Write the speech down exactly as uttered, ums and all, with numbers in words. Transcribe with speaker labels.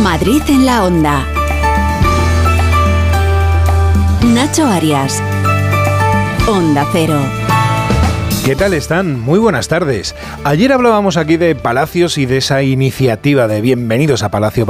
Speaker 1: Madrid en la Onda. Nacho Arias. Onda Cero.
Speaker 2: ¿Qué tal están? Muy buenas tardes. Ayer hablábamos aquí de Palacios y de esa iniciativa de Bienvenidos a Palacio